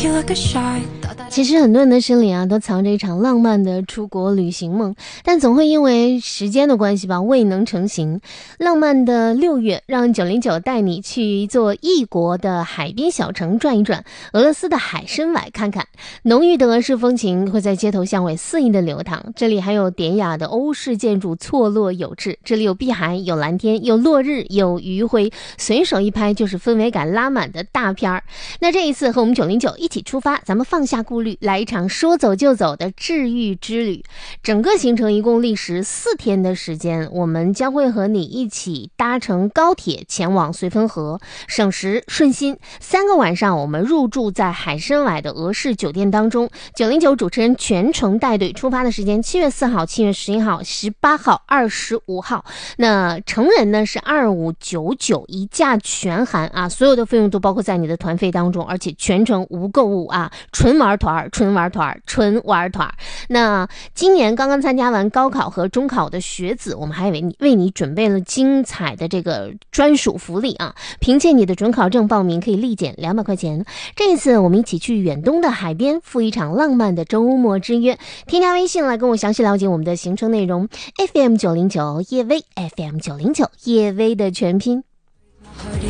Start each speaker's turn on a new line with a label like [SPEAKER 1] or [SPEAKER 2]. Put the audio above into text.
[SPEAKER 1] 其实很多人的心里都藏着一场浪漫的出国旅行梦，但总会因为时间的关系未能成行。浪漫的6月，让909带你去一座异国的海滨小城转一转，俄罗斯的海参崴看看。浓郁的俄式风情会在街头巷尾肆意的流淌，这里还有典雅的欧式建筑错落有致，这里有碧海，有蓝天，有落日，有余晖，随手一拍就是氛围感拉满的大片儿。那这一次和我们909一起出发，咱们放下顾虑，来一场说走就走的治愈之旅。整个行程一共历时4天的时间，我们将会和你一起搭乘高铁前往绥芬河，省时顺心。3个晚上我们入住在海参崴的俄式酒店当中。909主持人全程带队，出发的时间7月4号、7月11号、18号、25号。那成人呢是2599，一价全含啊，所有的费用都包括在你的团费当中，而且全程无购物啊，纯玩团。那今年刚刚参加完高考和中考的学子，我们还为你准备了精彩的这个专属福利啊！凭借你的准考证报名可以立减200块钱。这一次我们一起去远东的海边，赴一场浪漫的周末之约。添加微信来跟我详细了解我们的行程内容。FM 909叶薇 FM 909叶薇的全拼。